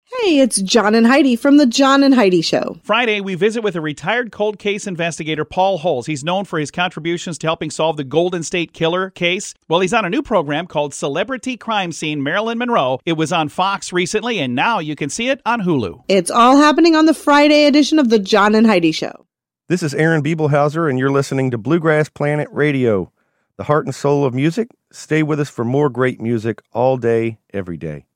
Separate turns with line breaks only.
Hey, it's John and Heidi from The John and Heidi Show.
Friday, we visit with a retired cold case investigator, Paul Holes. He's known for his contributions to helping solve the Golden State Killer case. Well, he's on a new program called Celebrity Crime Scene Marilyn Monroe. It was on Fox recently, and now you can see it on Hulu.
It's all happening on the Friday edition of The John and Heidi Show.
This is Aaron Biebelhauser, and you're listening to Bluegrass Planet Radio, the heart and soul of music. Stay with us for more great music all day, every day.